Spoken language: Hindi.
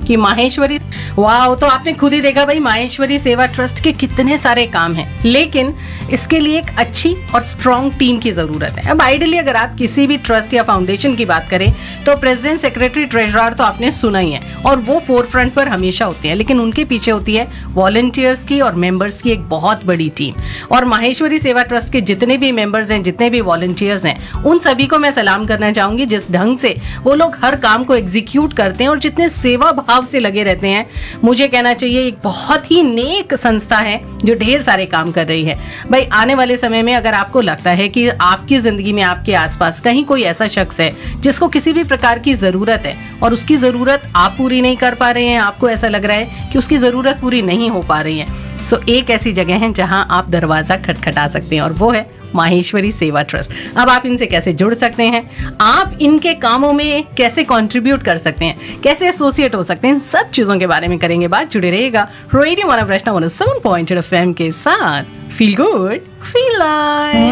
कि माहेश्वरी, वाह, तो आपने खुद ही देखा भाई माहेश्वरी सेवा ट्रस्ट के कितने सारे काम हैं, लेकिन इसके लिए एक अच्छी और स्ट्रॉन्ग टीम की जरूरत है। अब आइडियली अगर आप किसी भी ट्रस्ट या फाउंडेशन की बात करें तो प्रेसिडेंट, सेक्रेटरी, ट्रेजरर तो आपने सुना ही है, और वो फोर फ्रंट पर हमेशा होते हैं, लेकिन उनके पीछे होती है वॉलंटियर्स की और मेंबर्स की एक बहुत बड़ी टीम। और माहेश्वरी सेवा ट्रस्ट के जितने भी मेंबर्स हैं, जितने भी वॉलंटियर्स हैं, उन सभी को मैं सलाम करना चाहूंगी, जिस ढंग से वो लोग हर काम को एग्जीक्यूट करते हैं और जितने सेवा भाव से लगे रहते हैं। मुझे कहना चाहिए एक बहुत ही नेक संस्था है जो ढेर सारे काम कर रही है। भाई आने वाले समय में अगर आपको लगता है कि आपकी जिंदगी में आपके आसपास कहीं कोई ऐसा शख्स है जिसको किसी भी प्रकार की जरूरत है और उसकी जरूरत आप पूरी नहीं कर पा रहे हैं, आपको ऐसा लग रहा है कि उसकी जरूरत पूरी नहीं हो पा रही है, सो एक ऐसी जगह है जहां आप दरवाजा खटखटा सकते हैं और वो है माहेश्वरी सेवा ट्रस्ट। अब आप इनसे कैसे जुड़ सकते हैं, आप इनके कामों में कैसे कंट्रीब्यूट कर सकते हैं, कैसे एसोसिएट हो सकते हैं, इन सब चीजों के बारे में करेंगे बात। जुड़े रहिएगा रेडियो 107.8 FM के साथ। Feel good feel like.